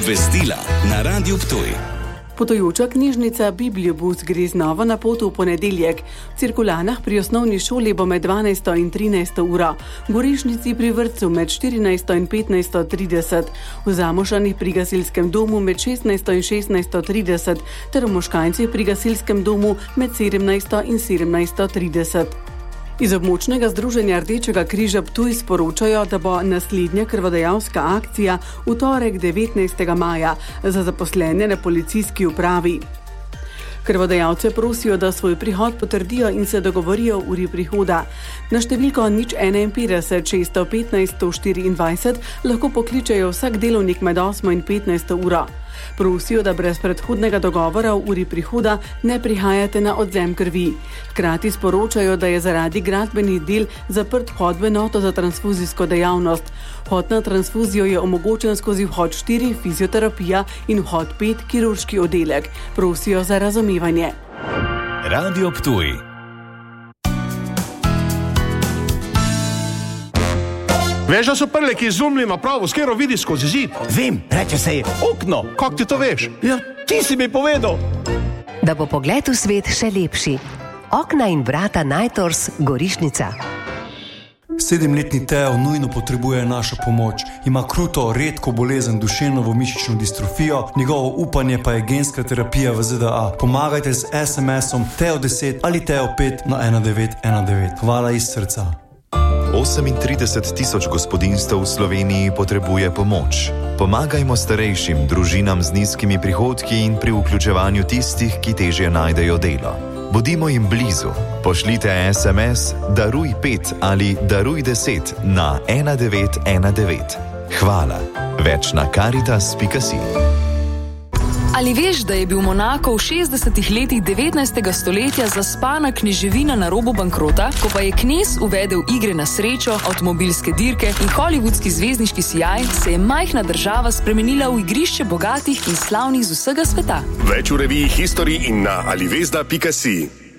Obvestila na Radiu Ptuj. Potujoča knjižnica Bibliobus gre znova na pot v ponedeljek. V Cirkulanah pri osnovni šoli bo med 12. in 13. uro, v Gorišnici pri vrtcu med 14. in 15.30, v Zamošanih pri gasilskem domu med 16. in 16.30 ter v Moškanjcih pri gasilskem domu med 17. in 17.30. Iz območnega združenja Rdečega križa Ptuj sporočajo, da bo naslednja krvodajalska akcija v torek 19. maja za zaposlene na policijski upravi. Krvodajalce prosijo, da svoj prihod potrdijo in se dogovorijo v uri prihoda. Na številko 051 615 124 lahko pokličejo vsak delovnik med 8 in 15 uro. Prosijo, da brez predhodnega dogovora v uri prihoda ne prihajate na odvzem krvi. Hkrati sporočajo, da je zaradi gradbenih del zaprt vhod v enoto za transfuzijsko dejavnost. Vhod na transfuzijo je omogočen skozi vhod 4 fizioterapija in vhod 5 kirurški oddelek. Prosijo za razumevanje. Radio Ptuj. Veš, da so prleki izumili napravo, s katero vidi skozi zid? Vem, reče se je okno. Kako ti to veš? Ja, ti si mi povedal. Da bo pogled v svet še lepši. Okna in vrata Najtors, Gorišnica. 7-letni Teo nujno potrebuje našo pomoč. Ima kruto, redko bolezen duševno mišično distrofijo, njegovo upanje pa je genska terapija v ZDA. Pomagajte z SMS-om Teo10 ali Teo5 na 1919. Hvala iz srca. 38 tisoč gospodinjstev v Sloveniji potrebuje pomoč. Pomagajmo starejšim, družinam z nizkimi prihodki in pri vključevanju tistih, ki težje najdejo delo. Bodimo jim blizu. Pošljite SMS Daruj 5 ali Daruj 10 na 1919. Hvala. Več na Caritas.si. Ali veš, da je bil Monako v 60. letih 19. stoletja zaspana kneževina na robu bankrota, ko pa je knez uvedel igre na srečo, avtomobilske dirke in hollywoodski zvezdniški sijaj, se je majhna država spremenila v igrišče bogatih in slavnih z vsega sveta. Več v reviji History in na alivezda.si.